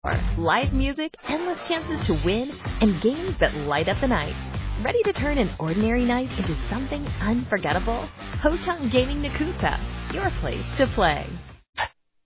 Live music, endless chances to win, and games that light up the night. Ready to turn an ordinary night into something unforgettable? Ho Chunk Gaming Nakusa, your place to play.